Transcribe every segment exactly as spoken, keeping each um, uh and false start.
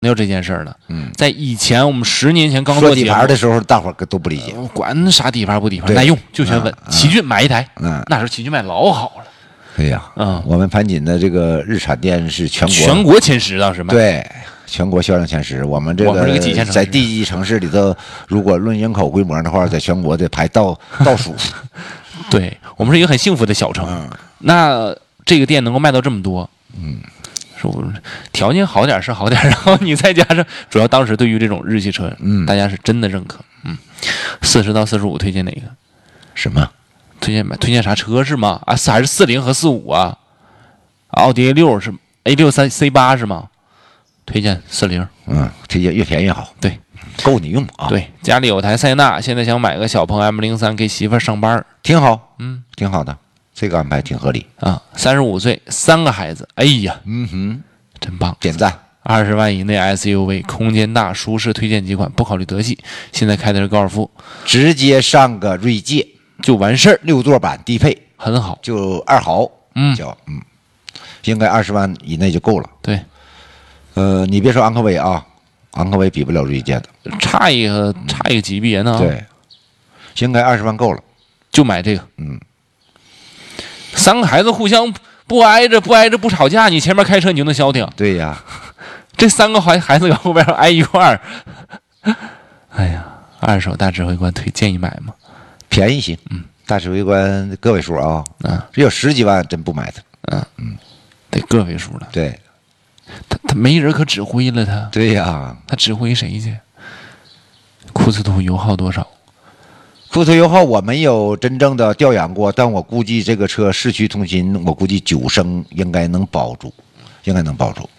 调这件事儿了。 嗯， 在以前我们十年前刚做说底盘的时候，大伙儿都不理解， 管啥底盘不底盘，耐用就选稳。奇骏买一台， 嗯， 那时候奇骏卖老好了。 对呀，嗯，我们盘锦的这个日产店是全国全国前十，当时卖对。全国销量前十，我们这个在第一城市里头，如果论人口规模的话，在全国得排倒倒数。 对，我们是一个很幸福的小城。嗯、那这个店能够卖到这么多，嗯，说条件好点是好点，然后你再加上，主要当时对于这种日系车，嗯，大家是真的认可。嗯，四十到四十五推荐哪个？ 什么？ 推荐买推荐啥车是吗？啊，还是四零和四五啊？奥迪 A 六是 A 六三 C 八是吗？推荐四零， 嗯，推荐越便宜越好， 对， 够你用啊。 对，家里有台塞纳，现在想买个小鹏 M 零三给媳妇儿上班， 挺好， 嗯， 挺好的，这个安排挺合理啊。三十五岁，三个孩子，哎呀， 嗯哼， 真棒， 点赞。 二十万以内 S U V， 空间大，舒适，推荐几款，不考虑德系。现在开的是高尔夫， 直接上个锐界就完事儿， 六座版低配很好， 就二豪， 嗯， 叫嗯，应该二十万以内就够了。 对。 呃，你别说昂科威啊，昂科威比不了锐界的， 差一个差一个级别呢。 对，应该二十万够了， 就买这个。 嗯， 三个孩子互相不挨着不挨着不吵架，你前面开车你就能消停。 对呀， 这三个孩孩子搁后边挨一块儿，哎呀，二手大指挥官推建议买吗？ 便宜些，嗯，大指挥官个位数啊， 嗯， 只有十几万真不买它， 嗯嗯，得个位数了， 对。 他他没人可指挥了，他对呀， 他指挥谁去？库斯图油耗多少？ 库斯图油耗我没有真正的调研过，但我估计这个车市区通勤，我估计九升应该能保住，应该能保住。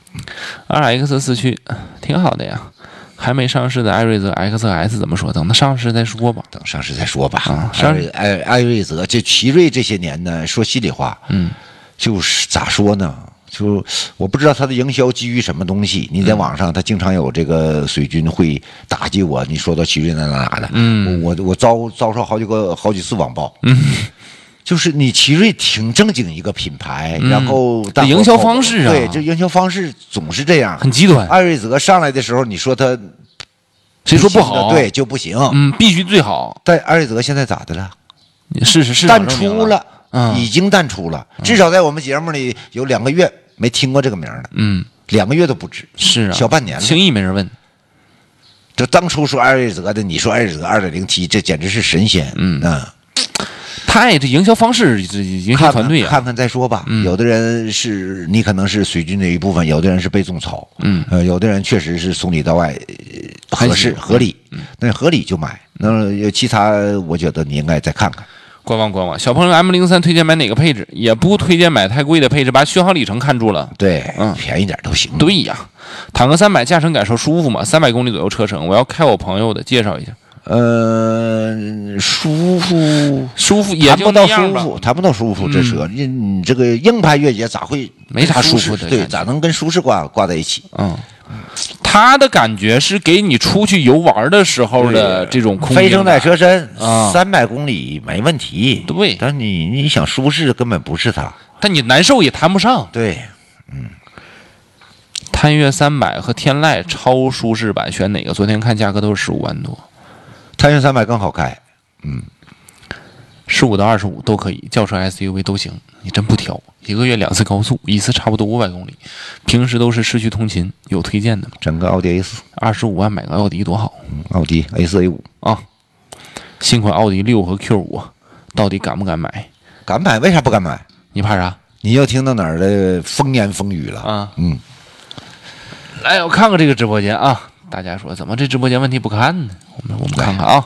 R X 四驱挺好的呀，还没上市的艾瑞泽 X S 怎么说？等它上市再说吧。 等上市再说吧。 啊， 艾瑞艾艾瑞泽这奇瑞这些年呢，说心里话， 嗯， 就是咋说呢？就我不知道他的营销基于什么东西。你在网上，他经常有这个水军会打击我。你说到奇瑞哪哪哪的， 嗯， 我我遭遭受好几个好几次网暴。 嗯， 就是你奇瑞挺正经一个品牌，嗯、然后营销方式啊， 对，这营销方式总是这样， 很极端。 艾瑞泽上来的时候，你说他谁说不好？ 对，就不行。 嗯，必须最好。 但艾瑞泽现在咋的了？ 是是是， 淡出了。 嗯， 已经淡出了，至少在我们节目里有两个月没听过这个名了。 嗯， 两个月都不止， 是啊， 小半年了， 轻易没人问。 这当初说艾瑞泽的，你说艾瑞泽 二点零 T， 这简直是神仙。 嗯啊， 太这营销方式，这营销团队啊， 看看再说吧。 嗯、 有的人是你可能是水军的一部分，有的人是被种草。 嗯， 呃，有的人确实是从里到外合适合理， 嗯， 那合理就买。那有其他，我觉得你应该再看看。 观望观望，小朋友 M 零三推荐买哪个配置？也不推荐买太贵的配置，把续航里程看住了。 对， 嗯， 便宜点都行。 对呀，坦克三百驾乘感受舒服吗？三百公里左右车程，我要开我朋友的，介绍一下。 呃，舒服， 舒服也谈不到舒服，谈不到舒服。这车，你、嗯、你这个硬派越野咋会没啥舒服的？ 对，咋能跟舒适挂挂在一起？ 嗯。他的感觉是给你出去游玩的时候的这种空间， 非承载车身， 啊， 三百公里没问题。 对， 但你你想舒适，根本不是它。 但你难受也谈不上。 对，嗯。 探岳三百和天籁超舒适版选哪个？昨天看价格都是十五万多， 探岳三百更好开，嗯， 十五到二十五都可以，轿车 S U V 都行，你真不挑。一个月两次高速，一次差不多五百公里，平时都是市区通勤，有推荐的吗？ 整个奥迪 A 四， 二十五万买个奥迪多好。 嗯，奥迪 A 四 A 五啊，新款奥迪六和 Q 五，到底敢不敢买？ 敢买，为啥不敢买？ 你怕啥？ 你又听到哪儿的风言风语了啊？ 嗯， 来，我看看这个直播间啊，大家说怎么这直播间问题不看呢？我们我们看看啊，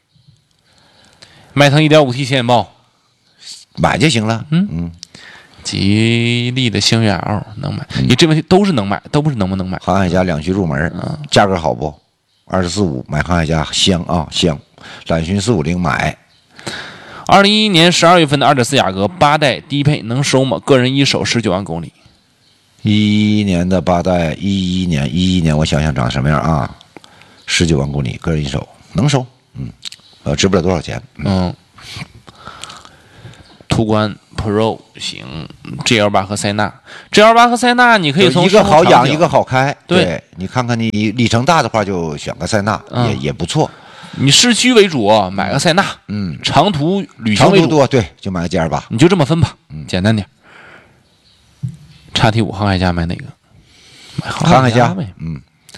迈腾 一点五 T 显豹， 买就行了。 嗯嗯。 吉利的星越 L 能买，你这问题都是能买，都不是能不能买。 航海家两驱入门， 嗯， 价格好不？二十四五买航海家香啊香，揽巡四五零买。 二零一一年十二月份的二点四雅阁八代低配能收吗？个人一手十九万公里。 一一年的八代，一一年一一年我想想长什么样啊？十九万公里，个人一手能收，嗯，呃，值不了多少钱， 嗯。途观 Pro 型 G L 八 和塞纳 ，G L 八 和塞纳你可以从一个好养，一个好开。 对， 对你看看你里程大的话，就选个塞纳、嗯、也也不错。 你市区为主，买个塞纳。嗯，长途旅行为主， 长途多对，就买个 G L 八。 你就这么分吧，嗯，简单点。叉 T 五航海家买哪个？买航海家呗。嗯。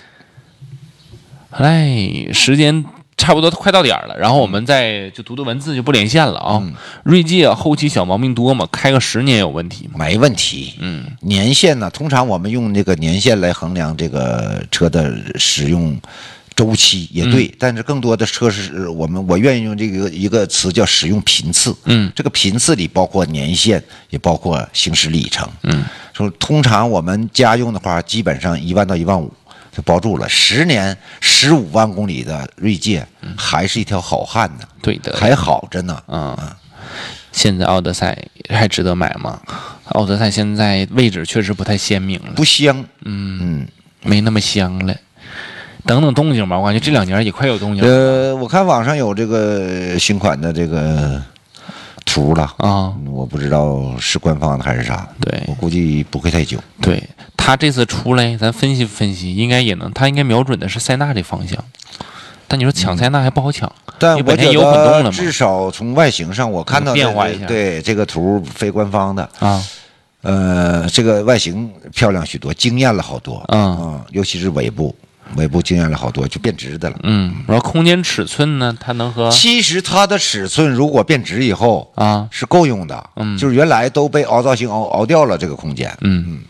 来，时间差不多快到点了，然后我们再就读读文字，就不连线了啊。嗯、锐界后期小毛病多吗？开个十年有问题吗？ 没问题。嗯，年限呢？通常我们用这个年限来衡量这个车的使用周期也对，嗯、但是更多的车是我们我愿意用这个一个词叫使用频次。嗯，这个频次里包括年限，也包括行驶里程。嗯，说通常我们家用的话，基本上一万到一万五就包住了。十年十五万公里的锐界，嗯、还是一条好汉呢。 对的， 还好着呢。 嗯，嗯现在奥德赛还值得买吗？奥德赛现在位置确实不太鲜明了， 不香。 嗯嗯，没那么香了。等等动静吧，我感觉这两年也快有动静了。 呃，我看网上有这个新款的这个图了啊，我不知道是官方的还是啥。 对， 我估计不会太久。 对他这次出来，咱分析分析，应该也能，他应该瞄准的是塞纳这方向。但你说抢塞纳还不好抢， 嗯、但我觉得至少从外形上，我看到变化一下。 对这个图非官方的啊。 呃，这个外形漂亮许多，惊艳了好多。嗯嗯，尤其是尾部。尾部惊艳了好多，就变直的了。 嗯，然后空间尺寸呢，它能和其实它的尺寸如果变直以后啊，是够用的。嗯，就是原来都被凹造型凹凹掉了这个空间。 嗯嗯，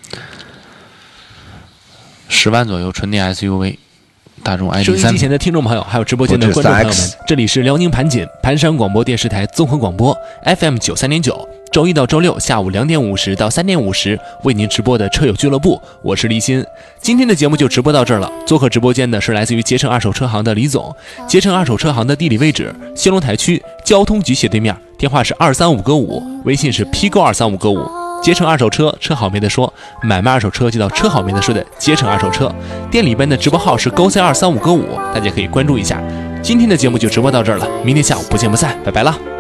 十万左右纯电 S U V， 大众 I D 三。 收音机前的听众朋友，还有直播间的观众朋友们，这里是辽宁盘锦盘山广播电视台综合广播 F M 九三点九。周一到周六下午两点五十到三点五十为您直播的车友俱乐部，我是立新。今天的节目就直播到这儿了。做客直播间的是来自于捷诚二手车行的李总。捷诚二手车行的地理位置：兴隆台区交通局斜对面，电话是二三五个五，微信是批购二三五个五。捷诚二手车，车好没得说，买卖二手车就到车好没得说的捷诚二手车。店里边的直播号是勾 C 二三五个五，大家可以关注一下。今天的节目就直播到这儿了，明天下午不见不散，拜拜了。